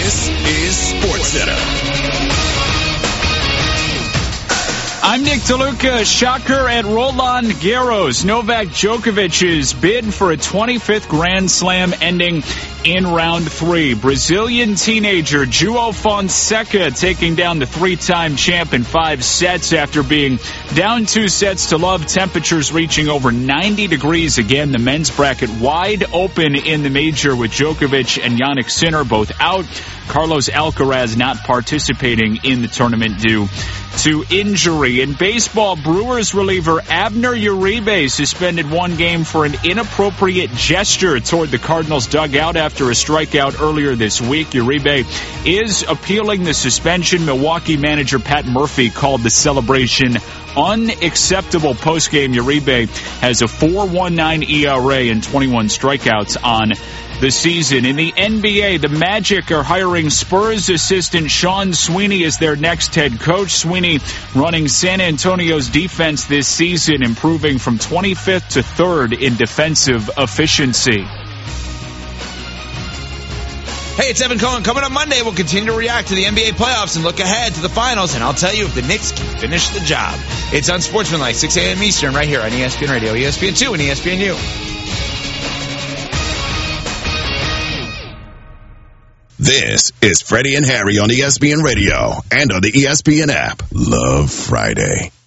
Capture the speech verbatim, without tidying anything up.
This is SportsCenter. I'm Nick DeLuca. Shocker at Roland Garros. Novak Djokovic's bid for a twenty-fifth Grand Slam ending in round three. Brazilian teenager João Fonseca taking down the three-time champ in five sets after being down two sets to love. Temperatures reaching over ninety degrees again. The men's bracket wide open in the major with Djokovic and Jannik Sinner both out. Carlos Alcaraz not participating in the tournament due to injury. In baseball, Brewers reliever Abner Uribe suspended one game for an inappropriate gesture toward the Cardinals dugout after a strikeout earlier this week. Uribe is appealing the suspension. Milwaukee manager Pat Murphy called the celebration unacceptable. Postgame, Uribe has a four point one nine E R A and twenty-one strikeouts on the season. In the N B A, the Magic are hiring Spurs assistant Sean Sweeney as their next head coach. Sweeney running San Antonio's defense this season, improving from twenty-fifth to third in defensive efficiency. Hey, it's Evan Cohen. Coming up Monday, we'll continue to react to the N B A playoffs and look ahead to the finals, and I'll tell you if the Knicks can finish the job. It's Unsportsmanlike, six a.m. Eastern, right here on E S P N Radio, E S P N two, and E S P N U. This is Freddie and Harry on E S P N Radio and on the E S P N app. Love Friday.